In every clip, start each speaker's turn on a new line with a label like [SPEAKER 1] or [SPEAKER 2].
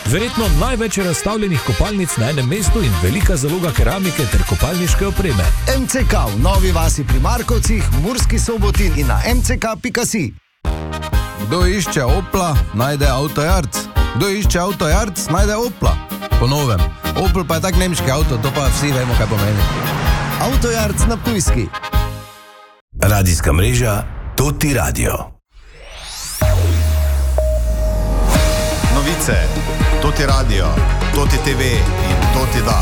[SPEAKER 1] Verjetno največ razstavljenih kopalnic na enem mestu in velika zaloga keramike ter kopalniške opreme.
[SPEAKER 2] MCK v Novi Vasi pri Markovcih, Murski Soboti in na mck.si.
[SPEAKER 3] Kdo išče Opla, najde Autojarc. Kdo išče Autojarc, najde Opla. Po novem. Opel pa je tak nemški avto, to pa vsi vemo, kaj pomeni.
[SPEAKER 2] Autojarc na Ptujski.
[SPEAKER 4] Radijska mreža Toti Radio.
[SPEAKER 5] Novice, Toti Radio, Toti TV in Toti Da.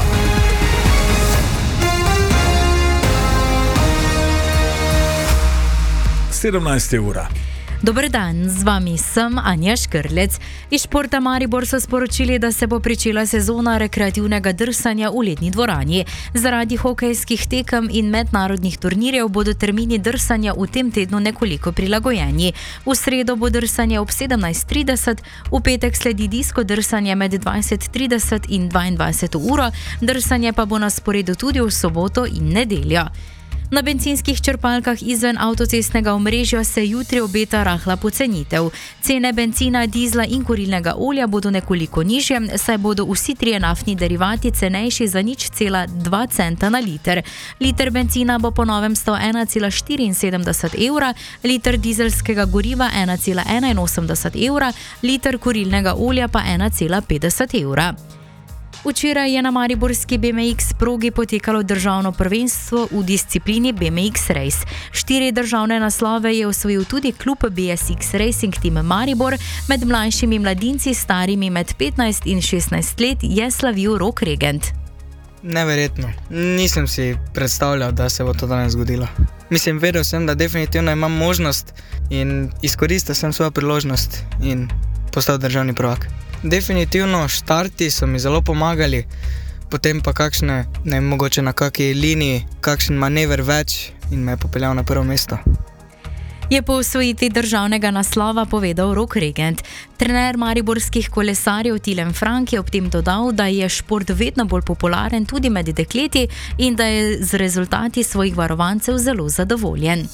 [SPEAKER 1] ura.
[SPEAKER 6] Dober dan, z vami sem Anja Škrlec. Iz Športa Maribor so sporočili, da se bo pričela sezona rekreativnega drsanja v letni dvorani. Zaradi hokejskih tekem in mednarodnih turnirjev bodo termini drsanja v tem tednu nekoliko prilagojeni. V sredo bo drsanje ob 17:30, v petek sledi disko drsanje med 20:30 in 22. uro, drsanje pa bo na sporedu tudi v soboto in nedeljo. Na bencinskih črpalkah izven avtocestnega omrežja se jutri obeta rahla pocenitev. Cene bencina, dizla in kurilnega olja bodo nekoliko nižje, saj bodo vsi trije naftni derivati cenejši za 0,2 centa na liter. Liter bencina bo po novem stal 1,74 evra, liter dizelskega goriva 1,81 evra, liter kurilnega olja pa 1,50 evra. Včeraj je na mariborski BMX progi potekalo državno prvenstvo v disciplini BMX Race. 4 državne naslove je osvojil tudi klub BSX Racing Team Maribor, med mlajšimi mladinci starimi med 15 in 16 let je slavil Rok Regent.
[SPEAKER 7] Neverjetno. Nisem si predstavljal, da se bo to danes zgodilo. Mislim, vedel sem, da definitivno imam možnost in izkoristil sem svojo priložnost in postal državni prvak. Definitivno štarti so mi zelo pomagali, potem pa kakšne, ne mogoče na kakšni liniji, kakšen manever več in me je popeljal na prvo mesto.
[SPEAKER 6] Je po osvojitvi državnega naslova povedal Rok Regent. Trener mariborskih kolesarjev Tilen Frank je ob tem dodal, da je šport vedno bolj popularen tudi med dekleti in da je z rezultati svojih varovancev zelo zadovoljen.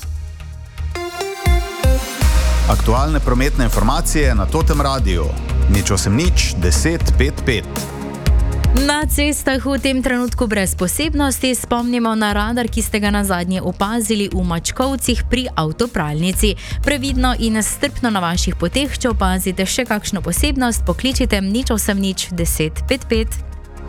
[SPEAKER 5] Aktualne prometne informacije na Totem radiju. 080 10 55.
[SPEAKER 6] Na cestah v tem trenutku brez posebnosti spomnimo na radar, ki ste ga nazadnje opazili v Mačkovcih pri avtopralnici. Previdno in strpno na vaših poteh, če opazite še kakšno posebnost, pokličite 080 10 55.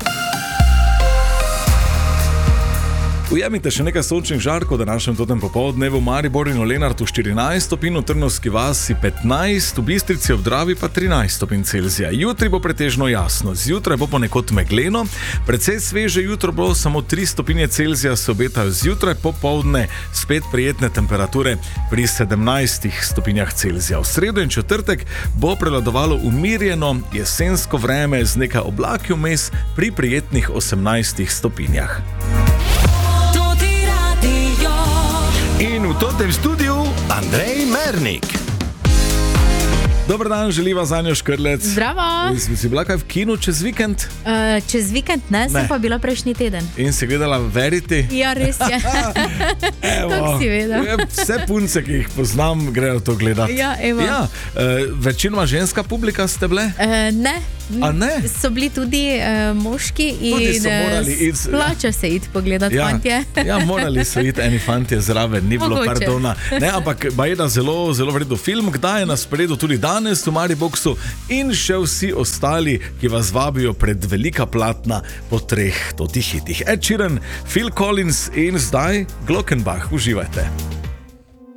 [SPEAKER 1] Ujemite še nekaj sončnih žarkov v današnjem Totem popoldnevu. Maribor in Lenartu 14 stopinj, v Trnovski vasi 15, v Bistrici ob Dravi pa 13 stopinj Celzija. Jutri bo pretežno jasno, zjutraj bo ponekod megleno, precej sveže jutro bo, samo 3 stopinje Celzija se obetajo zjutraj, popoldne spet prijetne temperature pri 17 stopinjah Celzija. V sredo in četrtek bo prevladovalo umirjeno jesensko vreme z nekaj oblaki vmes pri prijetnih 18 stopinjah.
[SPEAKER 4] In v Totem studiu Andrej Mernik.
[SPEAKER 1] Dober dan, želiva Zanjo Škrlec.
[SPEAKER 6] Zdravo!
[SPEAKER 1] Si bila kaj v kinu čez vikend?
[SPEAKER 6] Čez vikend ne, sem pa bila prejšnji teden.
[SPEAKER 1] In si gledala Verity?
[SPEAKER 6] Ja, res je. Tako si vedel.
[SPEAKER 1] Vse punce, ki jih poznam, grejo to gledati.
[SPEAKER 6] Ja, evo.
[SPEAKER 1] Ja, večinoma ženska publika ste bile?
[SPEAKER 6] Ne.
[SPEAKER 1] A ne?
[SPEAKER 6] So bili tudi moški in splača se iti pogledati fantje.
[SPEAKER 1] Ja, morali so iti eni fantje zraven, ni bilo pardona. Ne, ampak bajda zelo, zelo vredo film, kdaj je na sporedu tudi danes v Mariboxu in še vsi ostali, ki vas vabijo pred velika platna po 3 totih hitih. Ed Sheeran, Phil Collins in zdaj Glockenbach. Uživajte.